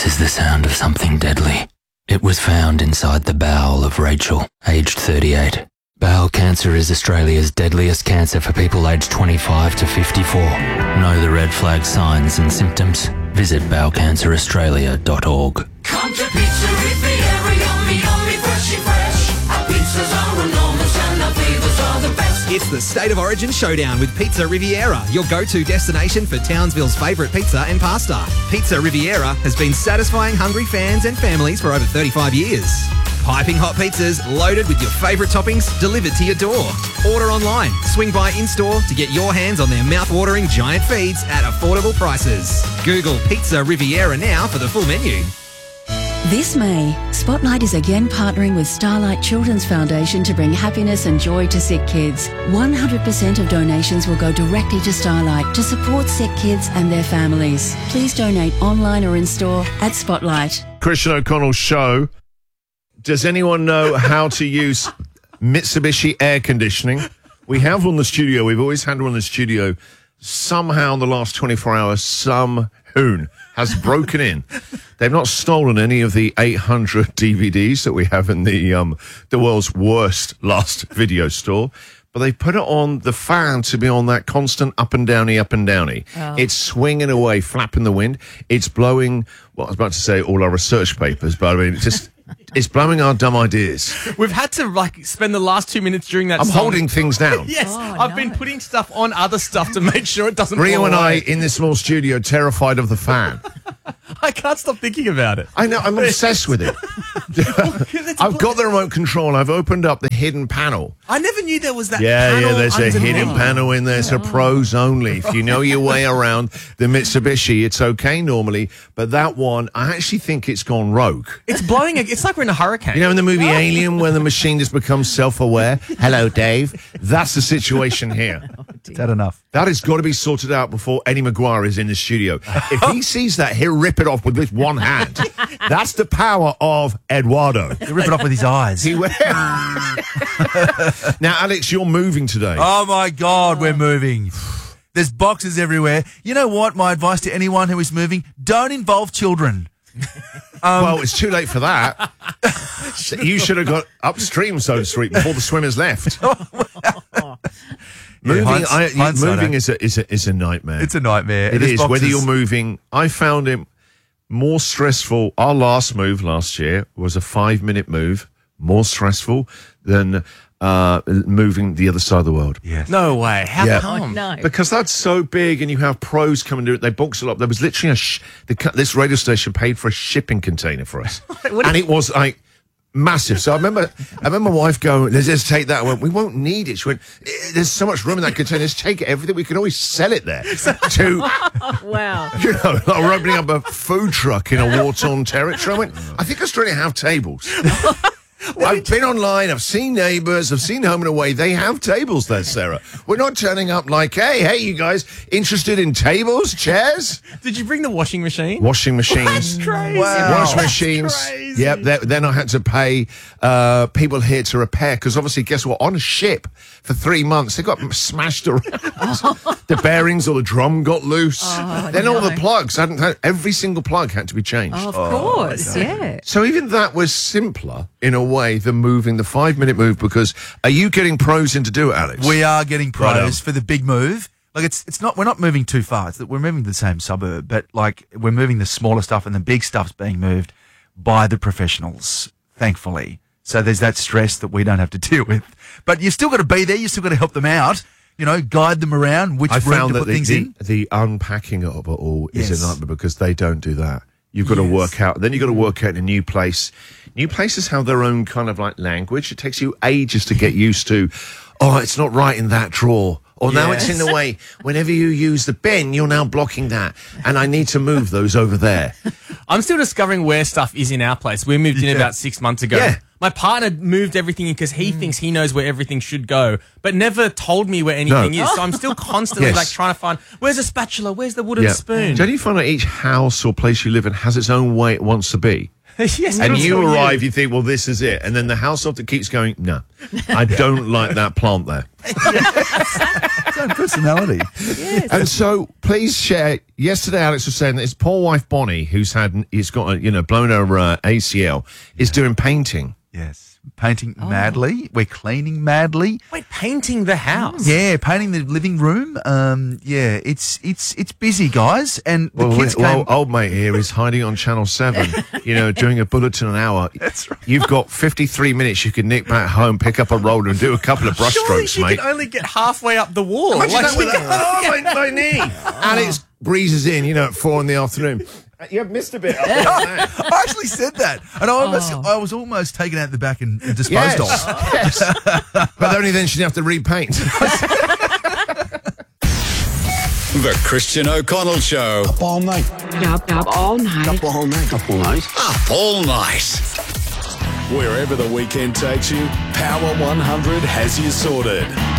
This is the sound of something deadly. It was found inside the bowel of Rachel, aged 38. Bowel cancer is Australia's deadliest cancer for people aged 25 to 54. Know the red flag signs and symptoms? Visit bowelcanceraustralia.org. Come to Pizza Riviera, yummy, yummy, freshy fresh. Our pizzas are enormous and our flavors are the best. It's the State of Origin Showdown with Pizza Riviera, your go-to destination for Townsville's favourite pizza and pasta. Pizza Riviera has been satisfying hungry fans and families for over 35 years. Piping hot pizzas loaded with your favourite toppings delivered to your door. Order online, swing by in-store to get your hands on their mouth-watering giant feeds at affordable prices. Google Pizza Riviera now for the full menu. This May, Spotlight is again partnering with Starlight Children's Foundation to bring happiness and joy to sick kids. 100% of donations will go directly to Starlight to support sick kids and their families. Please donate online or in-store at Spotlight. Christian O'Connell's show. Does anyone know how to use Mitsubishi air conditioning? We have one in the studio. We've always had one in the studio. Somehow in the last 24 hours, some hoon has broken in. They've not stolen any of the 800 DVDs that we have in the world's worst last video store, but they put it on the fan to be on that constant up and downy, up and downy. Oh. It's swinging away, flapping the wind. It's blowing, well, I was about to say all our research papers, but I mean, it's blowing our dumb ideas. We've had to spend the last 2 minutes during that I'm song. holding things down. Yes, I've been putting stuff on other stuff to make sure it doesn't Rio blow and away. I in this small studio, terrified of the fan. I can't stop thinking about it. I know, I'm obsessed with it. I've got the remote control. I've opened up the hidden panel. I never knew there was that panel. Yeah, there's a underneath. hidden panel in there. It's a pros only. If you know your way around the Mitsubishi, it's okay normally. But that one, I actually think it's gone rogue. It's blowing. It's like we're in a hurricane. You know in the movie Alien when the machine just becomes self-aware? Hello, Dave. That's the situation here. Is that enough? That has got to be sorted out before Eddie Maguire is in the studio. If he sees that, he'll rip it off with this one hand. That's the power of Eduardo. He'll rip it off with his eyes. He will. Now, Alex, you're moving today. Oh, my God, we're moving. There's boxes everywhere. You know what? My advice to anyone who is moving, don't involve children. Well, it's too late for that. You should have got upstream, so to speak, before the swimmers left. Moving is a nightmare. It's a nightmare. It is. Whether you're moving, I found it more stressful. Our last move last year was a 5-minute move, more stressful than moving the other side of the world. Yes. No way. How come? Oh, no. Because that's so big, and you have pros come and do it. They box it up. There was literally this radio station paid for a shipping container for us, and it was like massive. So I remember my wife going, "Let's just take that." I went, "We won't need it." She went, "There's so much room in that container. Just take everything. We can always sell it there." Wow. You know, like we're opening up a food truck in a war-torn territory. I went, "I think Australia have tables." I've been online, I've seen Neighbours, I've seen Home and Away. They have tables there, Sarah. We're not turning up like, hey, you guys interested in tables, chairs? Did you bring the washing machine? Washing machines. That's crazy. Wow. Washing machines. Crazy. Yep, then I had to pay people here to repair, because obviously, guess what? On a ship for 3 months, they got smashed around. The bearings or the drum got loose. Then all the plugs, every single plug had to be changed. Of course, yeah. So even that was simpler in a way than moving the 5-minute move, because are you getting pros in to do it, Alex? We are getting Right on. pros for the big move. Like it's not, we're not moving too far. It's that we're moving to the same suburb, but like we're moving the smaller stuff, and the big stuff's being moved by the professionals, thankfully. So there's that stress that we don't have to deal with. But you've still got to be there. You've still got to help them out. You know, guide them around which room to put things in. The unpacking of it all is a nightmare, because they don't do that. You've got to work out. Then you've got to work out in a new place. New places have their own kind of like language. It takes you ages to get used to. Oh, it's not right in that drawer. Or now it's in the way. Whenever you use the bin, you're now blocking that. And I need to move those over there. I'm still discovering where stuff is in our place. We moved in about 6 months ago. Yeah. My partner moved everything in because he thinks he knows where everything should go, but never told me where anything is. So I'm still constantly like trying to find, where's a spatula? Where's the wooden spoon? Don't you find that each house or place you live in has its own way it wants to be? Yes, And it's you for arrive, you think, well, this is it. And then the house doctor keeps going, no, I don't like that plant there. Its own personality. And so, please share. Yesterday, Alex was saying that his poor wife Bonnie, he's got a, blown her ACL, is doing painting. Yes. Painting madly. We're cleaning madly. Wait, painting the house? Yeah, painting the living room. Yeah, it's busy, guys. And the kids Well, old mate here is hiding on Channel 7, doing a bulletin an hour. That's right. You've got 53 minutes. You can nick back home, pick up a roller and do a couple of brush Surely strokes, she mate. can only get halfway up the wall. Imagine that with my knee. Alex breezes in, at 4 in the afternoon. You've missed a bit. I actually said that, and I was almost taken out the back and disposed of. Yes. But only then she'd have to repaint. The Christian O'Connell Show. Up all night. Up all night. Up all night. Up all night. Up all night. Wherever the weekend takes you, Power 100 has you sorted.